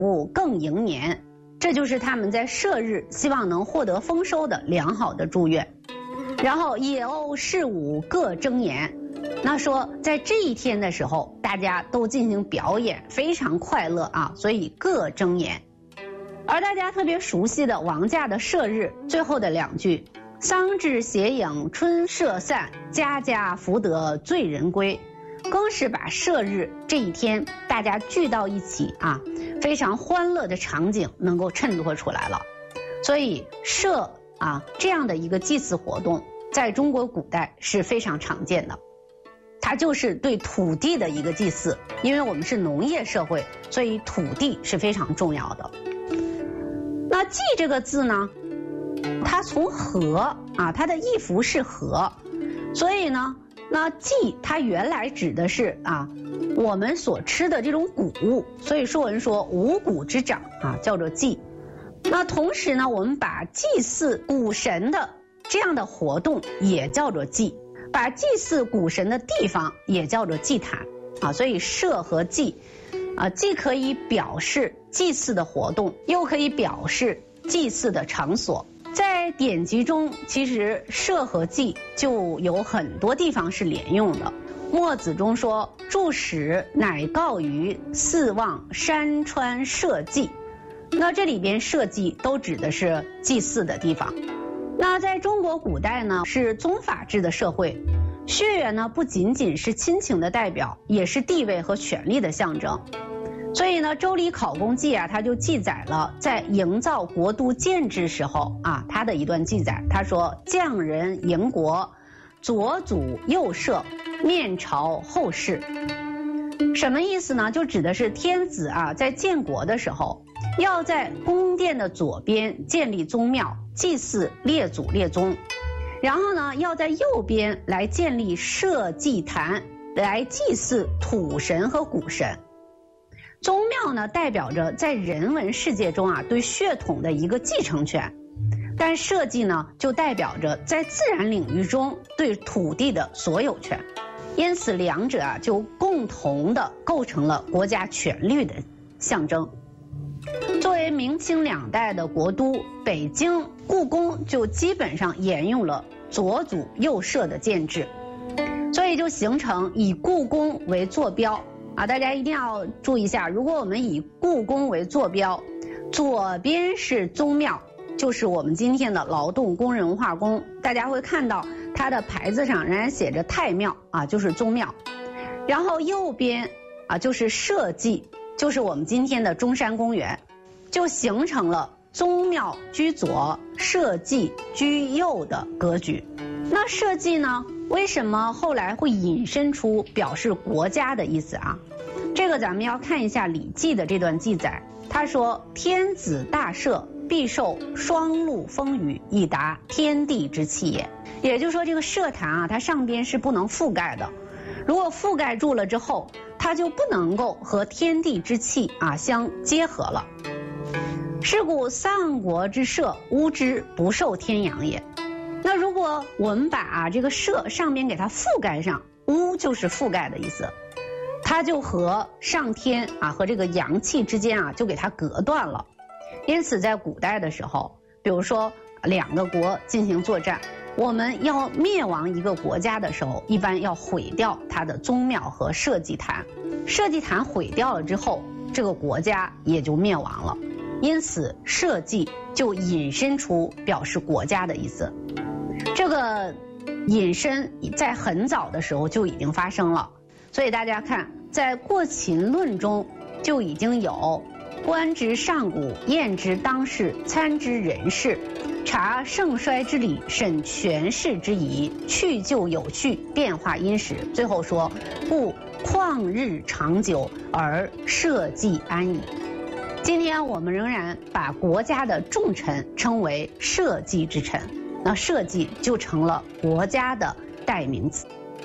午更盈年，这就是他们在社日希望能获得丰收的良好的祝愿。然后野鸥事舞各争妍，那说在这一天的时候，大家都进行表演，非常快乐啊，所以各争妍。而大家特别熟悉的王驾的社日最后的2句，桑稚斜影春社散，家家福得醉人归，更是把社日这一天大家聚到一起啊，非常欢乐的场景能够衬托出来了。所以社啊这样的一个祭祀活动，在中国古代是非常常见的。它就是对土地的一个祭祀，因为我们是农业社会，所以土地是非常重要的。那祭这个字呢，它从禾啊，它的义符是禾，所以呢，那祭它原来指的是啊我们所吃的这种谷物，所以说文说五谷之长啊，叫做祭。那同时呢，我们把祭祀谷神的这样的活动也叫做祭，把祭祀谷神的地方也叫做祭坛啊，所以社和祭啊，既可以表示祭祀的活动，又可以表示祭祀的场所。在典籍中，其实社和祭就有很多地方是连用的。墨子中说：“注史乃告于四望山川社稷。”那这里边社稷都指的是祭祀的地方。那在中国古代呢，是宗法制的社会，血缘呢不仅仅是亲情的代表，也是地位和权力的象征。所以呢，《周礼考功记》啊，它就记载了在营造国都建制时候啊，它的一段记载。他说：“匠人营国，左祖右社，面朝后室。”什么意思呢？就指的是天子啊，在建国的时候，要在宫殿的左边建立宗庙，祭祀列祖列宗，然后呢，要在右边来建立社稷坛，来祭祀土神和谷神。宗庙呢，代表着在人文世界中啊，对血统的一个继承权，但社稷呢，就代表着在自然领域中对土地的所有权。因此两者啊，就共同的构成了国家权力的象征。作为明清2代的国都，北京故宫就基本上沿用了左祖右社的建制，所以就形成以故宫为坐标啊，大家一定要注意一下，如果我们以故宫为坐标，左边是宗庙，就是我们今天的劳动工人文化宫，大家会看到它的牌子上仍然写着太庙啊，就是宗庙。然后右边啊就是社稷，就是我们今天的中山公园，就形成了宗庙居左，社稷居右的格局。那社稷呢，为什么后来会引申出表示国家的意思啊？这个咱们要看一下《礼记》的这段记载。他说：“天子大社，必受双陆风雨，以达天地之气也。”也就是说，这个社坛啊，它上边是不能覆盖的，如果覆盖住了之后，它就不能够和天地之气啊相结合了。是故丧国之社，乌之不受天养也。那如果我们把这个社上边给它覆盖上，乌就是覆盖的意思，它就和上天啊和这个阳气之间啊就给它隔断了。因此在古代的时候，比如说2个国进行作战，我们要灭亡一个国家的时候，一般要毁掉它的宗庙和社稷坛。社稷坛毁掉了之后，这个国家也就灭亡了。因此社稷就引申出表示国家的意思。这个引申在很早的时候就已经发生了，所以大家看，在《过秦论》中就已经有观之上古，验之当世，参之人事，察盛衰之理，审权势之宜，去旧有序，变化因时。最后说：“故旷日长久，而社稷安矣。”今天我们仍然把国家的重臣称为社稷之臣，那社稷就成了国家的代名词。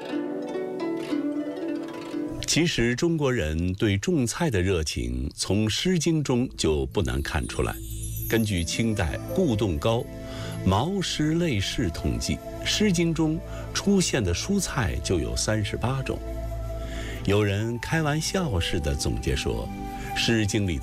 其实中国人对种菜的热情从《诗经》中就不难看出来。根据清代顾栋高《毛诗类释》统计，《诗经》中出现的蔬菜就有38种。有人开玩笑似的总结说，《诗经》里